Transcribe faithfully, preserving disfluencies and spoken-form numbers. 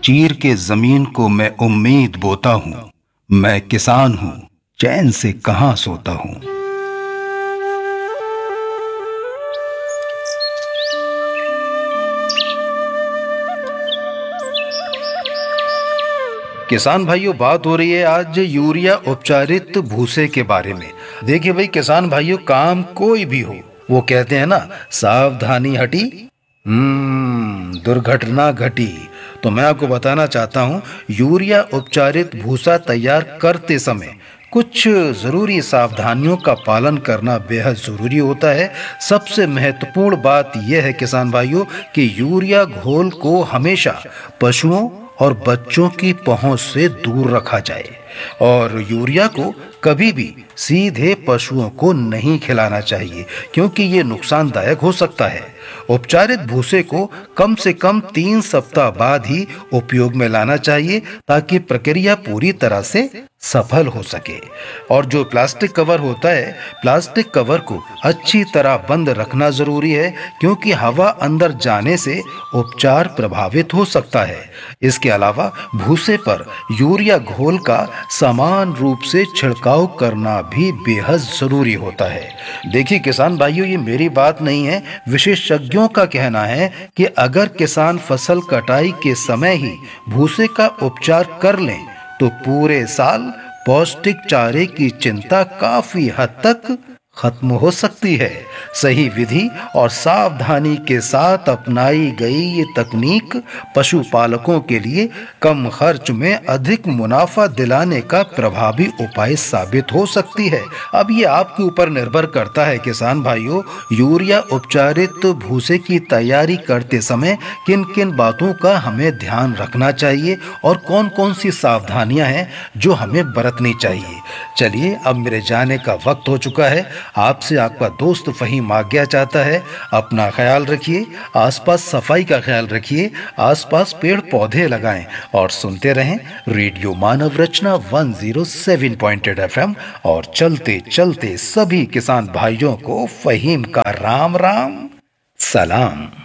चीर के जमीन को मैं उम्मीद बोता हूँ। मैं किसान हूँ, चैन से कहाँ सोता हूँ। किसान भाइयों, बात हो रही है आज यूरिया उपचारित भूसे के बारे में। देखिए भाई किसान भाइयों, काम कोई भी हो, वो कहते हैं ना, सावधानी हटी हम्म दुर्घटना घटी। तो मैं आपको बताना चाहता हूँ, यूरिया उपचारित भूसा तैयार करते समय कुछ जरूरी सावधानियों का पालन करना बेहद जरूरी होता है। सबसे महत्वपूर्ण बात यह है किसान भाइयों कि यूरिया घोल को हमेशा पशुओं और बच्चों की पहुंच से दूर रखा जाए और यूरिया को कभी भी सीधे पशुओं को नहीं खिलाना चाहिए, क्योंकि ये नुकसानदायक हो सकता है। उपचारित भूसे को कम से कम तीन सप्ताह बाद ही उपयोग में लाना चाहिए ताकि प्रक्रिया पूरी तरह से सफल हो सके। और जो प्लास्टिक कवर होता है, प्लास्टिक कवर को अच्छी तरह बंद रखना जरूरी है, क्योंकि हवा अंदर जाने से उपचार प्रभावित हो सकता है। इसके अलावा भूसे पर यूरिया घोल का समान रूप से छिड़काव करना भी बेहद जरूरी होता है। देखिए किसान भाइयों, ये मेरी बात नहीं है, विशेषज्ञों का कहना है कि अगर किसान फसल कटाई के समय ही भूसे का उपचार कर लें तो पूरे साल पौष्टिक चारे की चिंता काफी हद तक खत्म हो सकती है। सही विधि और सावधानी के साथ अपनाई गई ये तकनीक पशुपालकों के लिए कम खर्च में अधिक मुनाफा दिलाने का प्रभावी उपाय साबित हो सकती है। अब ये आपके ऊपर निर्भर करता है किसान भाइयों, यूरिया उपचारित भूसे की तैयारी करते समय किन किन बातों का हमें ध्यान रखना चाहिए और कौन कौन सी सावधानियां हैं जो हमें बरतनी चाहिए। चलिए, अब मेरे जाने का वक्त हो चुका है। आपसे आपका दोस्त फहीम आज्ञा चाहता है। अपना ख्याल रखिए, आसपास सफाई का ख्याल रखिए, आसपास पेड़ पौधे लगाएं और सुनते रहें रेडियो मानव रचना एक सौ सात पॉइंट आठ एफएम। और चलते चलते सभी किसान भाइयों को फहीम का राम राम सलाम।